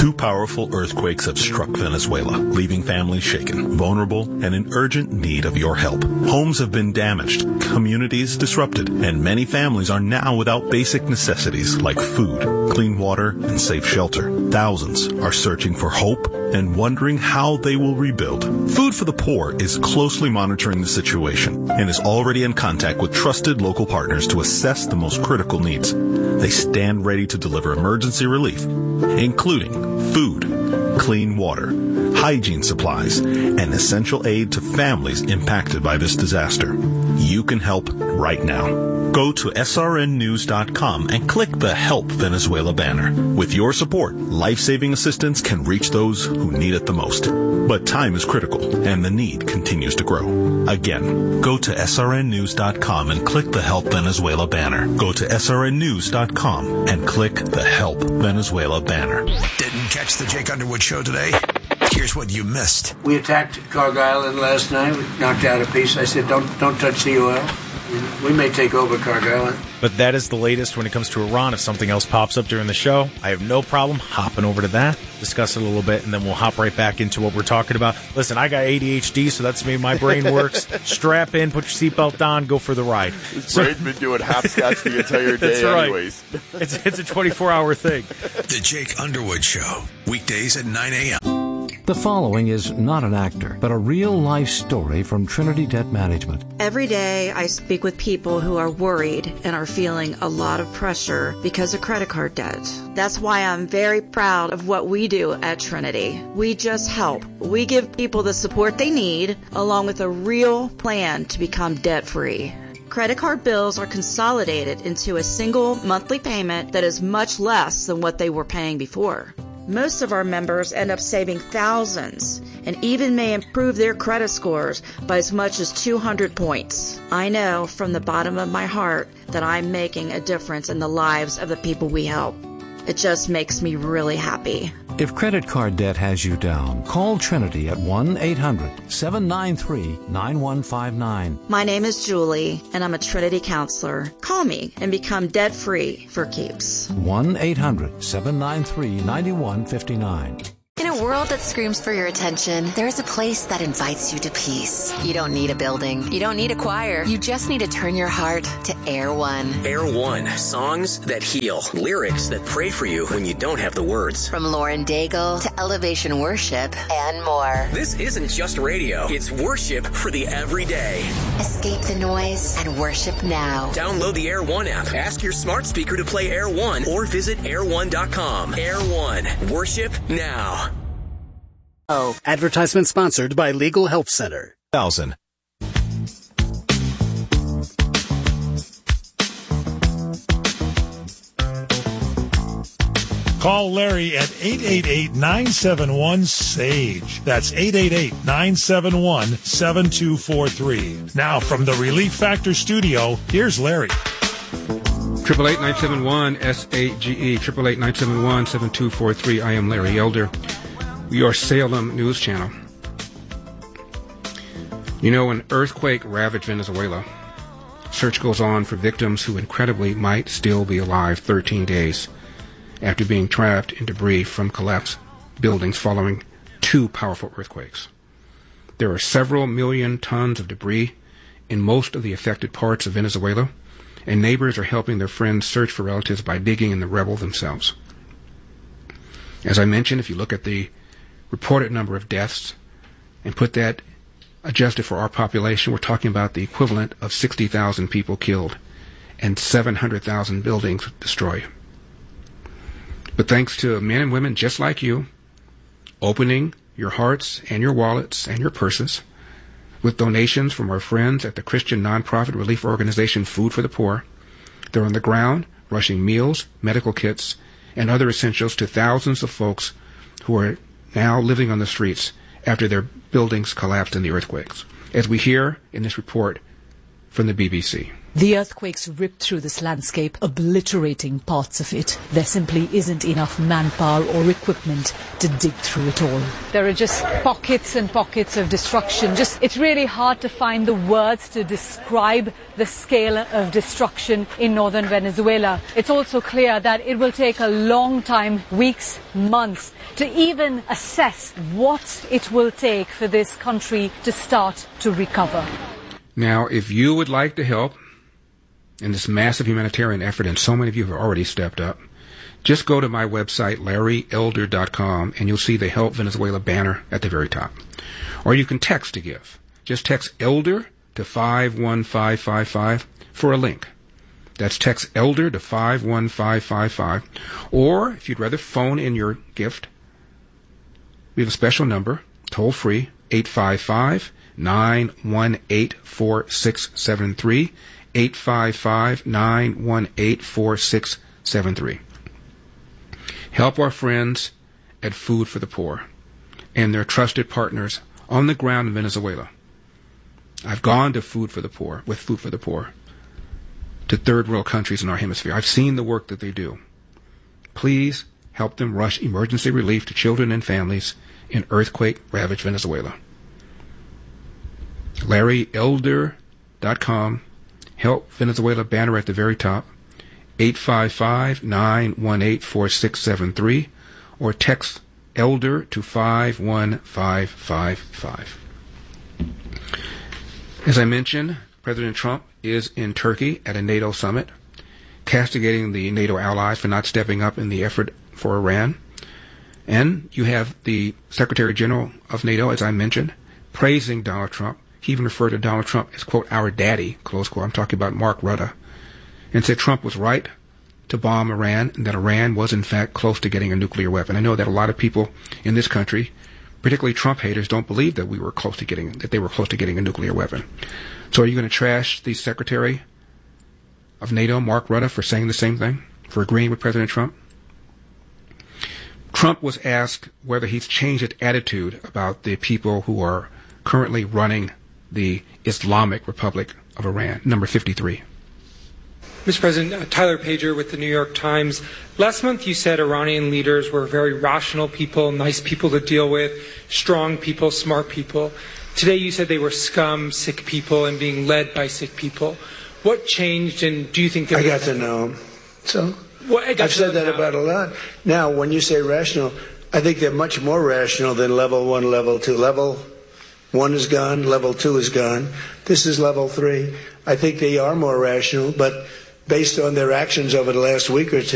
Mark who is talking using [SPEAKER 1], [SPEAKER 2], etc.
[SPEAKER 1] Two powerful earthquakes have struck Venezuela, leaving families shaken, vulnerable, and in urgent need of your help. Homes have been damaged, communities disrupted, and many families are now without basic necessities like food, clean water, and safe shelter. Thousands are searching for hope and wondering how they will rebuild. Food for the Poor is closely monitoring the situation and is already in contact with trusted local partners to assess the most critical needs. They stand ready to deliver emergency relief, including food, clean water, hygiene supplies, and essential aid to families impacted by this disaster. You can help right now. Go to srnnews.com and click the Help Venezuela banner. With your support, life-saving assistance can reach those who need it the most. But time is critical, and the need continues to grow. Again, go to srnnews.com and click the Help Venezuela banner. Go to srnnews.com and click the Help Venezuela banner.
[SPEAKER 2] Didn't catch the Jake Underwood Show today? Here's what you missed.
[SPEAKER 3] We attacked Cargo Island last night. We knocked out a piece. I said, don't touch the oil. We may take over Cargo Island.
[SPEAKER 4] But that is the latest when it comes to Iran. If something else pops up during the show, I have no problem hopping over to that, discuss it a little bit, and then we'll hop right back into what we're talking about. Listen, I got ADHD, so that's the way my brain works. Strap in, put your seatbelt on, go for the ride.
[SPEAKER 5] His brain's been doing hopscotch the entire day anyways.
[SPEAKER 4] It's a 24-hour thing.
[SPEAKER 2] The Jake Underwood Show, weekdays at 9 a.m.
[SPEAKER 6] The following is not an actor, but a real-life story from Trinity Debt Management.
[SPEAKER 7] Every day I speak with people who are worried and are feeling a lot of pressure because of credit card debt. That's why I'm very proud of what we do at Trinity. We just help. We give people the support they need, along with a real plan to become debt-free. Credit card bills are consolidated into a single monthly payment that is much less than what they were paying before. Most of our members end up saving thousands and even may improve their credit scores by as much as 200 points. I know from the bottom of my heart that I'm making a difference in the lives of the people we help. It just makes me really happy.
[SPEAKER 6] If credit card debt has you down, call Trinity at 1-800-793-9159.
[SPEAKER 7] My name is Julie, and I'm a Trinity counselor. Call me and become debt-free for keeps.
[SPEAKER 6] 1-800-793-9159.
[SPEAKER 8] In a world that screams for your attention, there's a place that invites you to peace. You don't need a building. You don't need a choir. You just need to turn your heart to Air One.
[SPEAKER 9] Air One. Songs that heal. Lyrics that pray for you when you don't have the words.
[SPEAKER 8] From Lauren Daigle to Elevation Worship and more.
[SPEAKER 9] This isn't just radio. It's worship for the everyday.
[SPEAKER 8] Escape the noise and worship now.
[SPEAKER 9] Download the Air One app. Ask your smart speaker to play Air One or visit air1.com. Air One. Worship now.
[SPEAKER 10] Oh. Advertisement sponsored by Legal Help Center.
[SPEAKER 1] 1000.
[SPEAKER 11] Call Larry at 888-971-SAGE. That's 888-971-7243. Now from the Relief Factor studio, here's Larry.
[SPEAKER 12] 888-971-SAGE, 888-971-7243. I am Larry Elder. Your Salem News Channel. You know, an earthquake ravaged Venezuela. Search goes on for victims who incredibly might still be alive 13 days after being trapped in debris from collapsed buildings following two powerful earthquakes. There are several million tons of debris in most of the affected parts of Venezuela, and neighbors are helping their friends search for relatives by digging in the rubble themselves. As I mentioned, if you look at the reported number of deaths and put that adjusted for our population, we're talking about the equivalent of 60,000 people killed and 700,000 buildings destroyed. But thanks to men and women just like you, opening your hearts and your wallets and your purses with donations from our friends at the Christian nonprofit relief organization Food for the Poor, they're on the ground rushing meals, medical kits, and other essentials to thousands of folks who are now living on the streets after their buildings collapsed in the earthquakes, as we hear in this report from the BBC.
[SPEAKER 13] The earthquakes ripped through this landscape, obliterating parts of it. There simply isn't enough manpower or equipment to dig through it all.
[SPEAKER 14] There are just pockets and pockets of destruction. It's really hard to find the words to describe the scale of destruction in northern Venezuela. It's also clear that it will take a long time, weeks, months, to even assess what it will take for this country to start to recover.
[SPEAKER 12] Now, if you would like to help in this massive humanitarian effort, and so many of you have already stepped up, just go to my website, LarryElder.com, and you'll see the Help Venezuela banner at the very top. Or you can text to give. Just text ELDER to 51555 for a link. That's text ELDER to 51555. Or, if you'd rather phone in your gift, we have a special number, toll free, 855-918-4673. 855-918-4673. Help our friends at Food for the Poor and their trusted partners on the ground in Venezuela. I've gone to Food for the Poor, with Food for the Poor, to third world countries in our hemisphere. I've seen the work that they do. Please help them rush emergency relief to children and families in earthquake-ravaged Venezuela. LarryElder.com. Help Venezuela banner at the very top, 855-918-4673, or text ELDER to 51555. As I mentioned, President Trump is in Turkey at a NATO summit, castigating the NATO allies for not stepping up in the effort for Iran. And you have the Secretary General of NATO, as I mentioned, praising Donald Trump. He even referred to Donald Trump as, quote, our daddy, close quote. I'm talking about Mark Rutte. And said Trump was right to bomb Iran, and that Iran was, in fact, close to getting a nuclear weapon. I know that a lot of people in this country, particularly Trump haters, don't believe that they were close to getting a nuclear weapon. So are you going to trash the Secretary of NATO, Mark Rutte, for saying the same thing, for agreeing with President Trump? Trump was asked whether he's changed his attitude about the people who are currently running the Islamic Republic of Iran, number 53.
[SPEAKER 15] Mr. President, Tyler Pager with the New York Times. Last month you said Iranian leaders were very rational people, nice people to deal with, strong people, smart people. Today you said they were scum, sick people, and being led by sick people. What changed, and do you think
[SPEAKER 3] I got to know them. So I've said that about a lot. Now, when you say rational, I think they're much more rational than level 1, level 2. Level 1 is gone, level 2 is gone. This is level 3. I think they are more rational, but based on their actions over the last week or two,